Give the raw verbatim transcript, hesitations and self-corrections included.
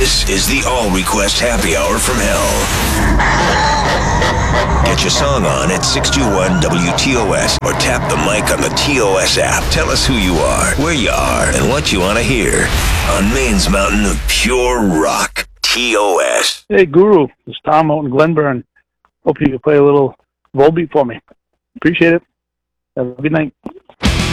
This is the All Request Happy Hour from Hell. Get your song on at six two one W T O S or tap the mic on the T O S app. Tell us who you are, where you are, and what you want to hear on Maine's Mountain of Pure Rock, T O S. Hey, Guru. It's Tom out in Glenburn. Hope you can play a little Volbeat for me. Appreciate it. Have a good night.